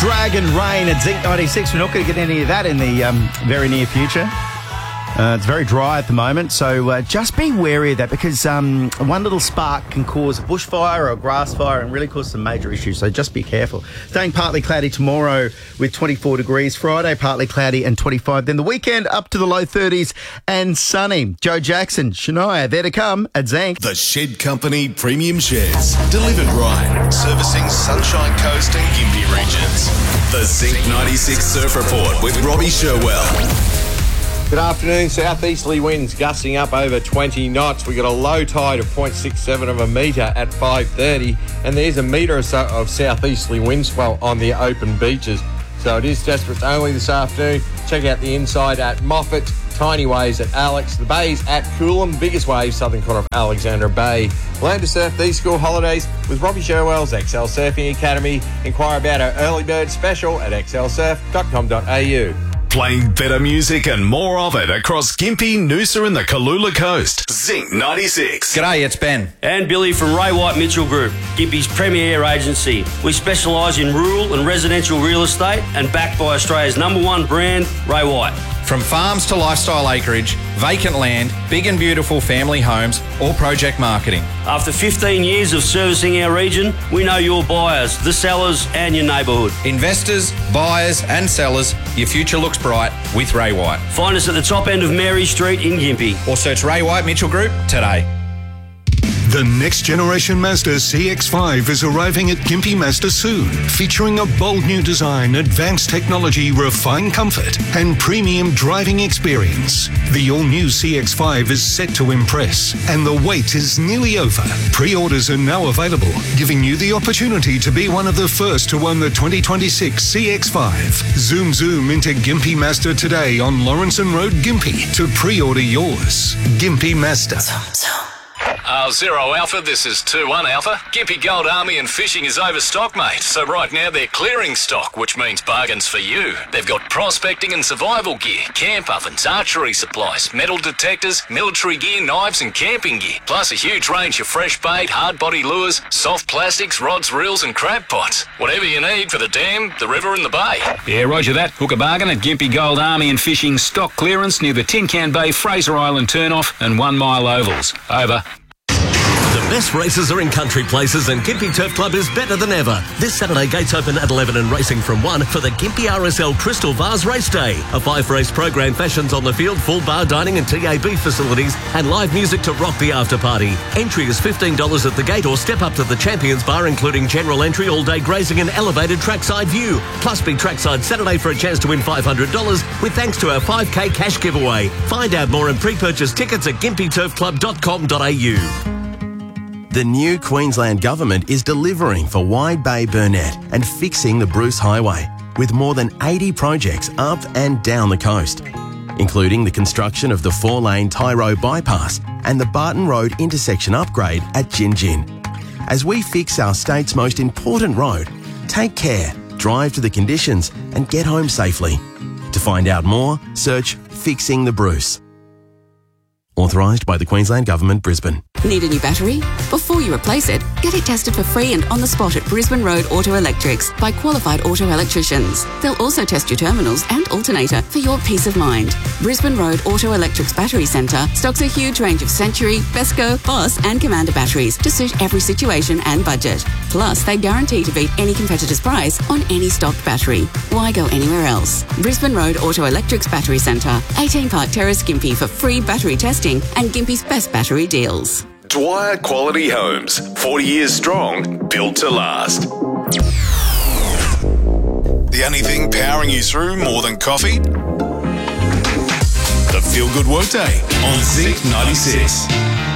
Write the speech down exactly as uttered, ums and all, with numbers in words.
Dragon Rain at Zinc ninety-six. We're not going to get any of that in the um, very near future. Uh, it's very dry at the moment, so uh, just be wary of that, because um, one little spark can cause a bushfire or a grass fire and really cause some major issues, so just be careful. Staying partly cloudy tomorrow with twenty-four degrees. Friday, partly cloudy and twenty-five. Then the weekend, up to the low thirties and sunny. Joe Jackson, Shania, there to come at Zinc. The Shed Company Premium Sheds. Delivered right. Servicing Sunshine Coast and Gympie regions. The Zinc ninety-six Surf Report with Robbie Sherwell. Good afternoon. Southeasterly winds gusting up over twenty knots. We got a low tide of zero point six seven of a metre at five thirty, and there's a metre or so of southeasterly wind swell on the open beaches. So it is desperate only this afternoon. Check out the inside at Moffat, tiny waves at Alex, the bays at Coolum, biggest waves southern corner of Alexandra Bay. Learn to surf these school holidays with Robbie Sherwell's X L Surfing Academy. Inquire about our early bird special at x l surf dot com dot a u. Playing better music and more of it across Gympie, Noosa and the Kalula Coast. Zinc ninety-six. G'day, it's Ben. And Billy from Ray White Mitchell Group, Gympie's premier agency. We specialise in rural and residential real estate and backed by Australia's number one brand, Ray White. From farms to lifestyle acreage, vacant land, big and beautiful family homes, or project marketing. After fifteen years of servicing our region, we know your buyers, the sellers and your neighbourhood. Investors, buyers and sellers, your future looks bright with Ray White. Find us at the top end of Mary Street in Gympie. Or search Ray White Mitchell Group today. The next generation Mazda C X five is arriving at Gympie Mazda soon, featuring a bold new design, advanced technology, refined comfort, and premium driving experience. The all-new C X five is set to impress, and the wait is nearly over. Pre-orders are now available, giving you the opportunity to be one of the first to own the twenty twenty-six C X five. Zoom zoom into Gympie Mazda today on Lawrenson Road, Gympie, to pre-order yours. Gympie Mazda. Uh, Zero Alpha, this is two one Alpha. Gympie Gold Army and Fishing is overstocked, mate. So right now they're clearing stock, which means bargains for you. They've got prospecting and survival gear, camp ovens, archery supplies, metal detectors, military gear, knives and camping gear. Plus a huge range of fresh bait, hard body lures, soft plastics, rods, reels and crab pots. Whatever you need for the dam, the river and the bay. Yeah, roger that. Hook a bargain at Gympie Gold Army and Fishing stock clearance near the Tin Can Bay, Fraser Island turnoff and One Mile Ovals. Over. The best races are in country places, and Gympie Turf Club is better than ever. This Saturday, gates open at eleven and racing from one for the Gympie R S L Crystal Vase Race Day. A five-race program fashions on the field, full bar dining and T A B facilities, and live music to rock the after-party. Entry is fifteen dollars at the gate, or step up to the Champions Bar, including general entry, all-day grazing and elevated trackside view. Plus, be trackside Saturday for a chance to win five hundred dollars with thanks to our five K cash giveaway. Find out more and pre-purchase tickets at gympie turf club dot com dot a u. The new Queensland Government is delivering for Wide Bay Burnett and fixing the Bruce Highway, with more than eighty projects up and down the coast, including the construction of the four-lane Tyro bypass and the Barton Road intersection upgrade at Gin Gin. As we fix our state's most important road, take care, drive to the conditions and get home safely. To find out more, search Fixing the Bruce. Authorised by the Queensland Government, Brisbane. Need a new battery? Before you replace it, get it tested for free and on the spot at Brisbane Road Auto Electrics by qualified auto electricians. They'll also test your terminals and alternator for your peace of mind. Brisbane Road Auto Electrics Battery Centre stocks a huge range of Century, Besco, Boss and Commander batteries to suit every situation and budget. Plus, they guarantee to beat any competitor's price on any stocked battery. Why go anywhere else? Brisbane Road Auto Electrics Battery Centre, eighteen Park Terrace, Gympie, for free battery testing and Gympie's best battery deals. Dwyer Quality Homes. forty years strong, built to last. The only thing powering you through more than coffee? The Feel Good Workday on Zinc ninety-six.